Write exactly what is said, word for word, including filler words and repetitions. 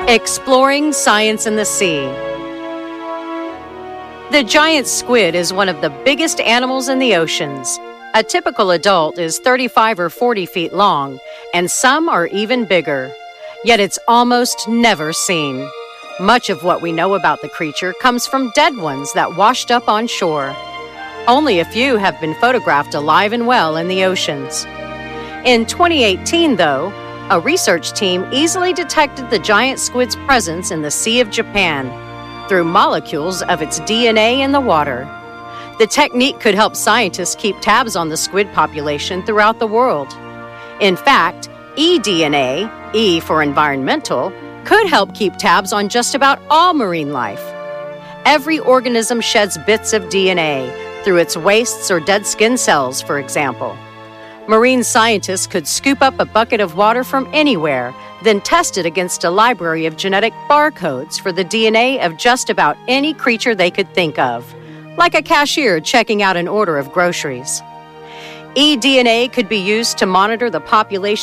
Exploring science in the sea. The giant squid is one of the biggest animals in the oceans. A typical adult is thirty-five or forty feet long, and some are even bigger. Yet it's almost never seen. Much of what we know about the creature comes from dead ones that washed up on shore. Only a few have been photographed alive and well in the oceans. In twenty eighteen, though, a research team easily detected the giant squid's presence in the Sea of Japan through molecules of its D N A in the water. The technique could help scientists keep tabs on the squid population throughout the world. In fact, eDNA, E for environmental, could help keep tabs on just about all marine life. Every organism sheds bits of D N A through its wastes or dead skin cells, for example. Marine scientists could scoop up a bucket of water from anywhere, then test it against a library of genetic barcodes for the D N A of just about any creature they could think of, like a cashier checking out an order of groceries. eDNA could be used to monitor the population